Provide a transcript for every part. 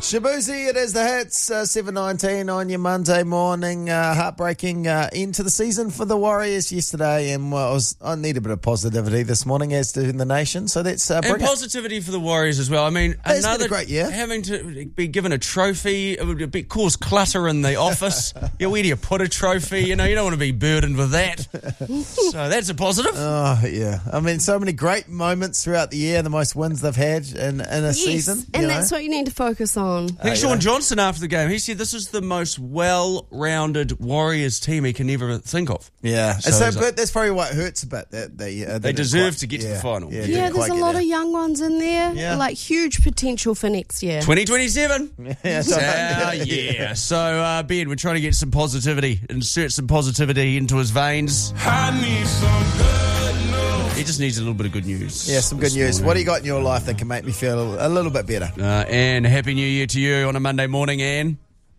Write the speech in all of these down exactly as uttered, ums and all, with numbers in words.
Shabuzi, it is the Hits, uh, seven nineteen on your Monday morning. Uh, heartbreaking uh, end to the season for the Warriors yesterday, and well, I, was, I need a bit of positivity this morning, as do the nation. So that's uh, and positivity for the Warriors as well. I mean, it's another been a great year. Having to be given a trophy, it would be, cause clutter in the office. Yeah, where do you put a trophy? You know, you don't want to be burdened with that. So that's a positive. Oh yeah, I mean, so many great moments throughout the year, the most wins they've had in, in a yes, season. and you that's know? what you need to focus on. I think Oh, Sean yeah. Johnson, after the game, he said this is the most well-rounded Warriors team he can ever think of. Yeah, So and so he's but like- that's probably what hurts a bit. That they uh, They didn't deserve quite- to get to yeah, the final. Yeah, Yeah, didn't there's quite a get lot there. of young ones in there, Yeah. like huge potential for next year. twenty twenty-seven. Yeah, So, yeah. So, uh, Ben, we're trying to get some positivity, insert some positivity into his veins. I need some good news. He just needs a little bit of good news. Yeah, some good news. What do you got in your life that can make me feel a little bit better? Uh, Anne, Happy New Year to you on a Monday morning, Anne.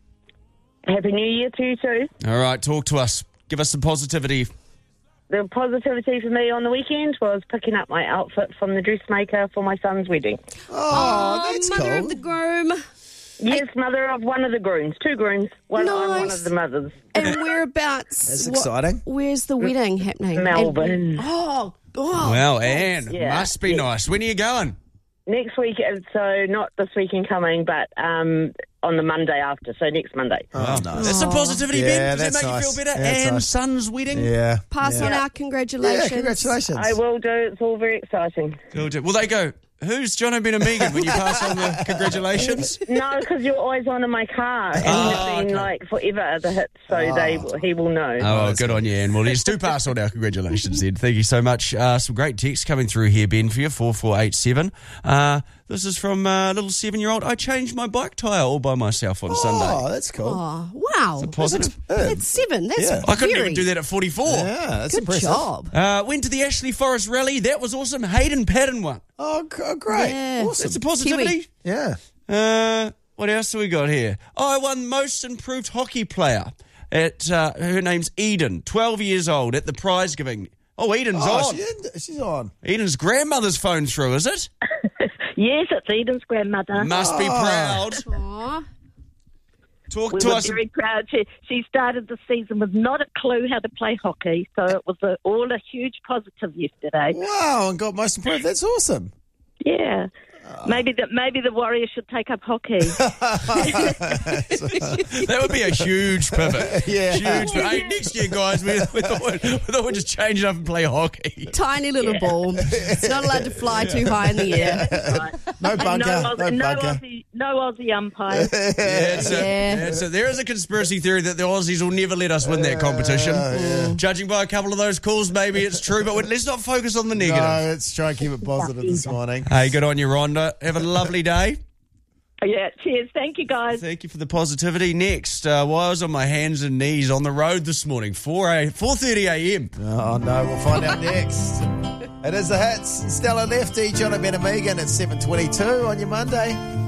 Happy New Year to you too. All right, talk to us. Give us some positivity. The positivity for me on the weekend was picking up my outfit from the dressmaker for my son's wedding. Oh, that's mother cool. of the groom. Yes, mother of one of the grooms. Two grooms. One, I'm one Nice. of the mothers. And whereabouts? That's what- exciting. Where's the wedding happening? Melbourne. And- oh, oh. Well, Anne, Yeah, must be yeah. nice. When are you going? Next week, uh, so not this weekend coming, but um, on the Monday after, so next Monday. Oh, nice. That's some positivity, Yeah, Ben. Does that's that make nice. you feel better? Yeah, that's Anne's nice. son's wedding? Yeah. Pass yeah. on our Yeah, congratulations. congratulations. I will do. It's all very exciting. Will do. Will they go, who's Jono, Ben and Megan when you pass on the congratulations? No, because you're always on in my car, and Oh, it's been okay. like forever at the hits, so they he will know. Oh, well, good on you, Anne. Well, let's do pass on our congratulations then. Thank you so much. Uh, some great texts coming through here, Ben, for you, four four eight seven. Uh, this is from a uh, little seven-year-old. I changed my bike tyre all by myself on Oh, Sunday. that's cool. Oh, wow. Positive. That's seven. That's Yeah. I couldn't very even do that at forty-four. Yeah, that's Good impressive. job. Uh, went to the Ashley Forest Rally. That was awesome. Hayden Patton won. Oh, g- oh, great. Yeah. Awesome. That's a positivity. Yeah. Uh, what else have we got here? Oh, I won Most Improved Hockey Player. At uh, her name's Eden, twelve years old, at the prize giving. Oh, Eden's Oh, on. she, she's on. Eden's grandmother's phone through, is it? Yes, it's Eden's grandmother. Must be proud. Aw. Talk We to were us. very proud. She, she started the season with not a clue how to play hockey, so it was a, all a huge positive yesterday. Wow, and got most improved. That's awesome. Yeah. Maybe the, maybe the Warriors should take up hockey. That would be a huge pivot. Yeah. Huge pivot. Hey, next year, guys, we, we, thought we'd, we thought we'd just change it up and play hockey. Tiny little ball. It's not allowed to fly too high in the air. Right. No And bunker, no, no Aussie, no, bunker. Aussie, no Aussie umpires. Yeah, it's a- Yeah. it's a- there is a conspiracy theory that the Aussies will never let us win that competition. Judging by a couple of those calls, maybe it's true, but let's not focus on the negative. No, let's try and keep it positive this morning. Hey, good on you, Rhonda. Have a lovely day. Yeah, cheers. Thank you, guys. Thank you for the positivity. Next, uh, well, I was on my hands and knees on the road this morning, four thirty a.m. Oh, no, we'll find out next. It is the Hits. Stella Lefty, John Ben and Megan at seven twenty-two on your Monday.